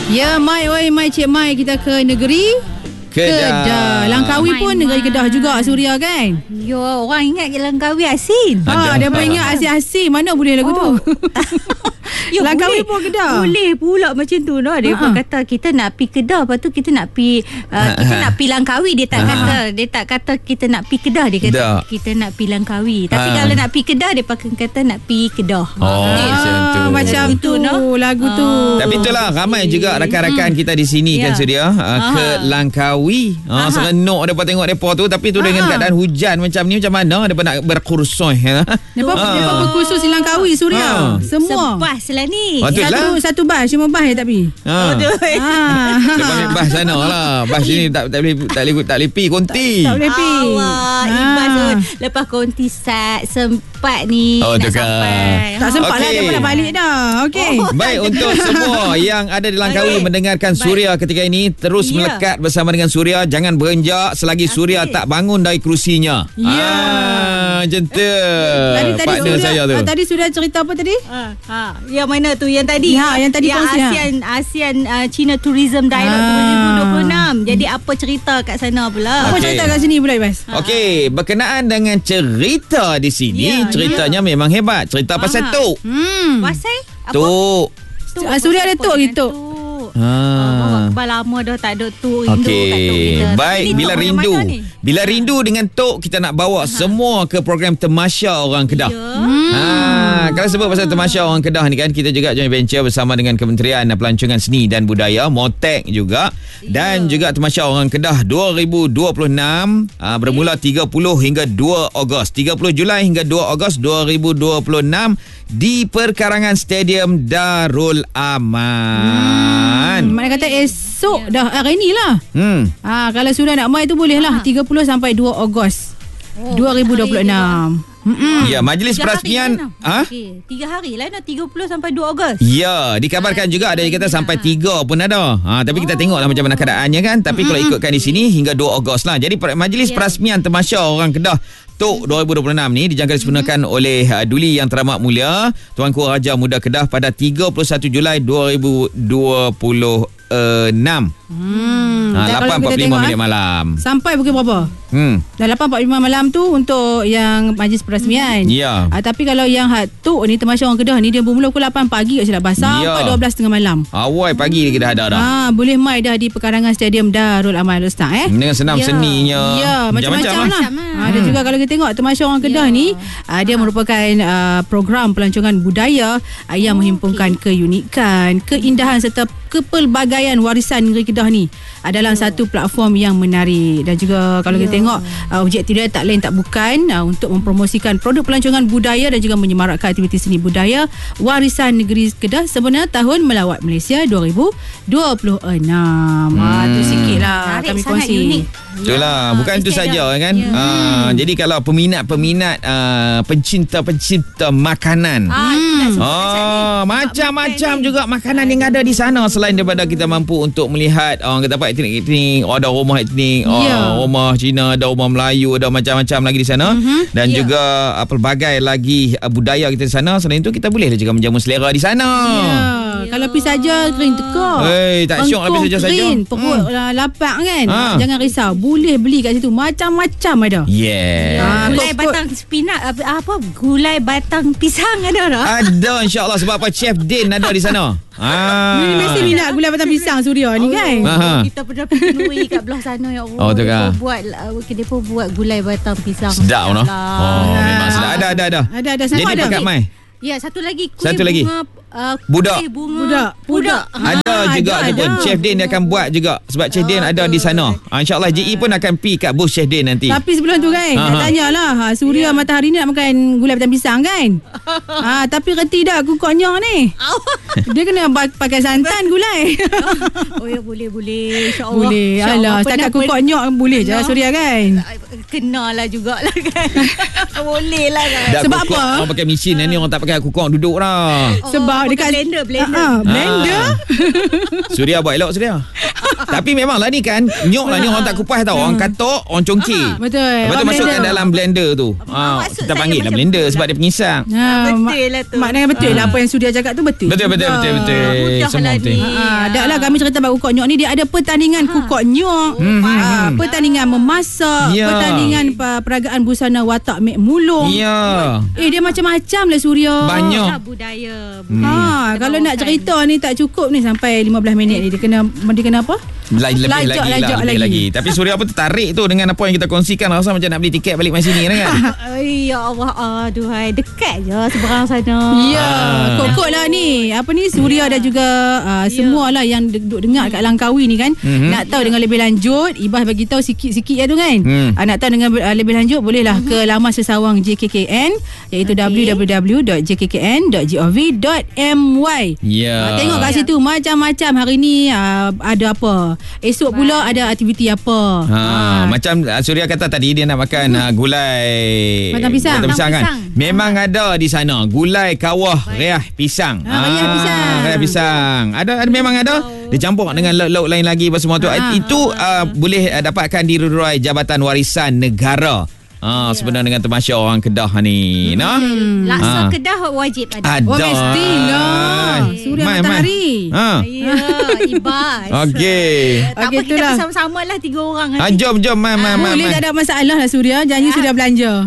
Ya, mai oi, mai cik mai, kita ke negeri Kedah. Langkawi pun negeri Kedah juga, Suria kan? Yo, orang ingat Langkawi asin. Dia pun ingat asin-asin. Mana boleh lagu tu? Ya, Langkawi pun Kedah. Boleh pula macam tu lah. Dia pun kata kita nak pi Kedah, lepas tu kita nak pi kita nak pi Langkawi. Dia tak kata kita nak pi Kedah, dia kata kita nak pi Langkawi. Tapi kalau nak pi Kedah, dia pakai kata nak pi Kedah. Macam tu lagu tu. Tapi itulah ramai juga rakan-rakan kita di sini kan Suria ke Langkawi. Serenok depa tengok depa tu, tapi tu dengan keadaan hujan macam ni, macam mana depa nak berkursus Depa berkursus di Langkawi, Suria. Semua. Sebas lah ni. Satu bas, cuma bas tak pi. Depa ambil bas sana lah. Bas sini tak boleh pi konti. Tak boleh pi. Ibas lepas konti sempat ni nak sampai. Tak sempat lah, dia nak balik dah. Okey. Baik, untuk semua yang ada di Langkawi mendengarkan Suria ketika ini, terus melekat bersama dengan Suria. Jangan berenjak selagi Suria tak bangun dari kerusinya. Macam tu. Partner saya tu. Tadi sudah cerita apa tadi? Yang mana tu? Yang tadi. Yang tadi kongsi. ASEAN China Tourism Dialogue 2026. Jadi apa cerita kat sana pula? Apa cerita kat sini pula, Ibas? Okey, berkenaan dengan cerita di sini, ceritanya memang hebat. Cerita pasal tok. Pasal apa? Tok. Suria ada tok gitu. Lama dah tak ada tok. Okey, baik. Bila rindu dengan tok, kita nak bawa semua ke program Temasya Orang Kedah. Kalau sebut pasal Temasya Orang Kedah ni kan, kita juga joint venture bersama dengan Kementerian Pelancongan Seni dan Budaya, Motek juga, dan juga Temasya Orang Kedah 2026 bermula 30 hingga 2 Ogos. 30 Julai hingga 2 Ogos 2026 di perkarangan Stadium Darul Aman. Mana kata esok dah hari ni lah. Kalau sudah nak mai tu boleh lah 30 sampai 2 Ogos 2026. Ya, majlis perasmian 3 hari lah, 30 sampai 2 Ogos. Ya, dikabarkan juga ada yang kata sampai 3 pun ada. Tapi kita tengoklah macam mana keadaannya kan. Tapi kalau ikutkan di sini hingga 2 Ogos lah. Jadi majlis perasmian Temasya Orang Kedah Tok 2026 ni dijangka disempurnakan oleh Duli Yang Teramat Mulia Tuanku Raja Muda Kedah pada 31 Julai 2026. 8.45 minit malam. Sampai pukul berapa? Dah 8.45 malam tu untuk yang majlis perasmian. Ya. Tapi kalau yang Tok ni, Temasya Orang Kedah ni, dia bermula pukul 8 pagi kat silap sampai 12.30 malam. Awal pagi lagi dah ada dah. Boleh mai dah di perkarangan Stadium Darul Aman Ustaz dengan senam seninya. Ya, macam-macam lah. Ada juga kalau kita tengok Temasya Orang Kedah ni, dia merupakan program pelancongan budaya yang menghimpunkan keunikan, keindahan serta kepelbagaian warisan negeri Kedah ni dalam satu platform yang menarik. Dan juga kalau kita tengok objektif dia tak lain tak bukan untuk mempromosikan produk pelancongan budaya dan juga menyemarakkan aktiviti seni budaya warisan negeri Kedah sempena Tahun Melawat Malaysia 2026. Tu sikit lah kami kongsi. Itulah, bukan itu saja kan. Jadi kalau peminat-peminat pencinta-pencinta makanan, macam-macam juga makanan yang ada di sana. Selain daripada kita mampu untuk melihat orang kata apa, etnik-etnik, ada rumah etnik, rumah Cina, ada rumah Melayu, ada macam-macam lagi di sana. Dan juga pelbagai lagi budaya kita di sana. Selain itu kita boleh juga menjamu selera di sana. Kalau pergi saja kering tekak. Tak syok lah pergi saja. Perut lapak kan. Jangan risau, boleh beli kat situ macam-macam ada. Gulai batang spinat, gulai batang pisang ada tak? Ada, insya-Allah, sebab apa, Chef Din ada di sana. Ni mesti minat gulai batang pisang Suria ni kan. Kita pernah pergi kat belah sana ya Allah. Dia pun buat gulai batang pisang. Sedap noh. Memang sedap. Ada. Jadi pakat mai. Ya, satu lagi budak. Ada juga tu pun Chef Din dia akan buat juga, sebab Chef Din ada di sana. InsyaAllah JE pun akan pergi kat booth Chef Din nanti. Tapi sebelum tu kan nak tanyalah, Suria matahari ni nak makan gulai batang pisang kan. Tapi reti dah kukoknya ni. Dia kena pakai santan gulai. Boleh InsyaAllah. Boleh. Alah, setakat kukoknya boleh je Suria kan. Kenalah jugalah kan. Boleh lah kan. Sebab apa? Orang pakai mesin ni, orang tak pakai kukok duduk lah. Sebab dekat blender. Blender. Suria buat elok Suria. Tapi memanglah ni kan, nyok lah ni orang tak kupas tau. Orang katok, orang congkak. Betul. Lepas tu Orang masukkan blender. dalam blender tu. maksud Kita saya panggil lah macam blender betul sebab lah. dia pengisap. Betul lah tu. Maknanya betul lah apa yang Suria cakap tu betul. Betul. Mudah Semua lah betul. ni. Dah lah kami cerita about kukok nyok ni. Dia ada pertandingan kukok nyok, pertandingan memasak, Ya. pertandingan peragaan busana watak mek mulung. Ya. Dia macam-macam lah Suria. Banyak. Budaya. Kalau nak cerita ni tak cukup ni sampai 15 minit ni. Dia kena apa? Lebih Lajak lagi. Tapi Suria pun tertarik tu dengan apa yang kita kongsikan. Rasa macam nak beli tiket balik main sini kan. Ya Allah, aduhai, dekat je seberang sana. Ya, kok lah ni. Apa ni Suria dan juga semualah yang duduk dengar kat Langkawi ni kan. Nak tahu dengan lebih lanjut, Ibah bagi tahu sikit-sikit ya tu kan. Nak tahu dengan lebih lanjut bolehlah ke laman sesawang JKKN iaitu www.jkkn.gov.my. Ya. Tengok kat situ macam-macam hari ni ada apa. Esok pula ada aktiviti apa. Macam Suria kata tadi dia nak makan gulai Batang pisang. kan. Pisang. Memang ada di sana gulai kawah reah pisang. Reah pisang. Ada memang ada. Dia campur dengan lauk-lauk lain lagi apa semua tu. Itu boleh dapatkan di Rurai Jabatan Warisan Negara. Sebenarnya dengan Temasya Orang Kedah ni. Laksa Kedah wajib ada. Ada. Mestilah. Suria matahari. Ya, Ibas. Okey. Tak apa, kita itulah. bersama-sama lah 3 orang nanti. Jom. Boleh tak ada masalah lah Suria. Janji Suria belanja.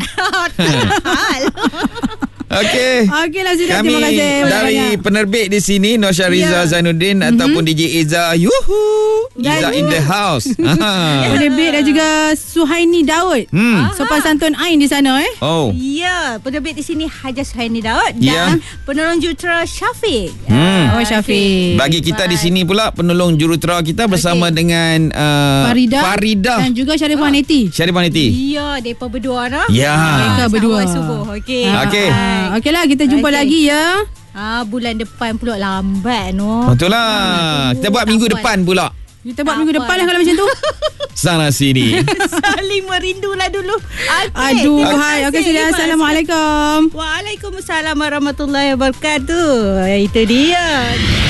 Okey. Okeylah Suria, Kami terima kasih dari banyak. penerbit di sini Nur Syariza Zainuddin ataupun DJ Iza. Yuhu. Iza in the house. Penerbit dan juga Suhaini Daud. Sopan santun Ain di sana Oh. Ya, penerbit di sini Haja Suhaini Daud Ya. dan penolong jurutera Syafiq. Oh Syafiq. Bagi kita di sini pula penolong jurutera kita bersama dengan Farida dan juga Syarifah Neti. Syarifah Neti. Ya, mereka berdua dah. Ya. Mereka berdua. Awal subuh. Okey. Okey. Okeylah, kita jumpa lagi ya. Bulan depan pula lambat Betul lah. Kita buat minggu depan pula. Kita buat minggu depan lah kalau macam tu. Sana sini. Saling merindulah dulu. Aduh, hai. Okey, Suria. Assalamualaikum. Waalaikumsalam warahmatullahi wabarakatuh. Itu dia.